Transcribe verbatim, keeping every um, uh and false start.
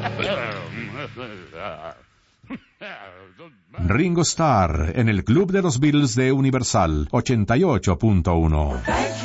Ringo Starr en el Club de los Beatles de Universal ochenta y ocho punto uno.